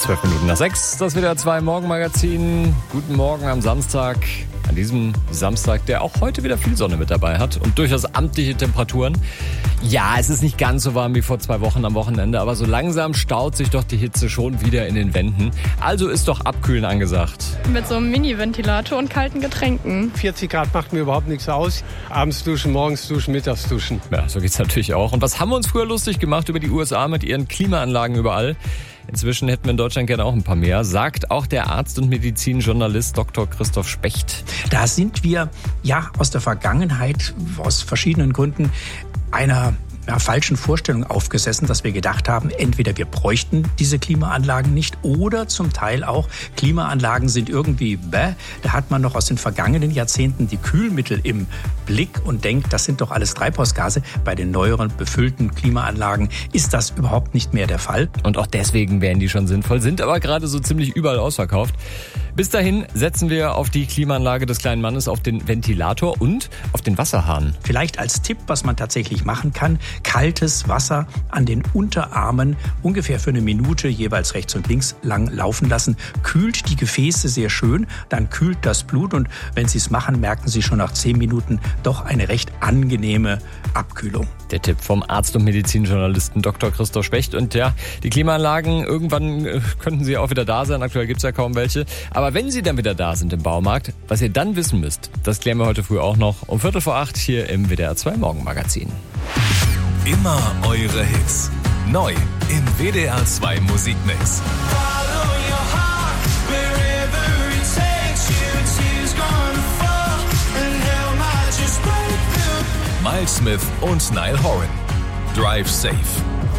6:12, das WDR 2 Morgenmagazin. Guten Morgen am Samstag. An diesem Samstag, der auch heute wieder viel Sonne mit dabei hat und durchaus amtliche Temperaturen. Ja, es ist nicht ganz so warm wie vor 2 Wochen am Wochenende, aber so langsam staut sich doch die Hitze schon wieder in den Wänden. Also ist doch Abkühlen angesagt. Mit so einem Mini-Ventilator und kalten Getränken. 40 Grad macht mir überhaupt nichts aus. Abends duschen, morgens duschen, mittags duschen. Ja, so geht's natürlich auch. Und was haben wir uns früher lustig gemacht über die USA mit ihren Klimaanlagen überall? Inzwischen hätten wir in Deutschland gerne auch ein paar mehr, sagt auch der Arzt und Medizinjournalist Dr. Christoph Specht. Da sind wir ja aus der Vergangenheit aus verschiedenen Gründen einer falschen Vorstellung aufgesessen, dass wir gedacht haben, entweder wir bräuchten diese Klimaanlagen nicht oder zum Teil auch Klimaanlagen sind irgendwie bäh. Da hat man noch aus den vergangenen Jahrzehnten die Kühlmittel im Blick und denkt, das sind doch alles Treibhausgase. Bei den neueren befüllten Klimaanlagen ist das überhaupt nicht mehr der Fall. Und auch deswegen wären die schon sinnvoll, sind aber gerade so ziemlich überall ausverkauft. Bis dahin setzen wir auf die Klimaanlage des kleinen Mannes, auf den Ventilator und auf den Wasserhahn. Vielleicht als Tipp, was man tatsächlich machen kann, kaltes Wasser an den Unterarmen ungefähr für 1 Minute jeweils rechts und links lang laufen lassen. Kühlt die Gefäße sehr schön, dann kühlt das Blut und wenn Sie es machen, merken Sie schon nach 10 Minuten doch eine recht angenehme Abkühlung. Der Tipp vom Arzt und Medizinjournalisten Dr. Christoph Specht. Und ja, die Klimaanlagen, irgendwann könnten sie auch wieder da sein. Aktuell gibt es ja kaum welche. Aber wenn sie dann wieder da sind im Baumarkt, was ihr dann wissen müsst, das klären wir heute früh auch noch um 7:45 hier im WDR 2 Morgenmagazin. Immer eure Hits. Neu im WDR 2 Musikmix. Miles Smith und Niall Horan. Drive Safe.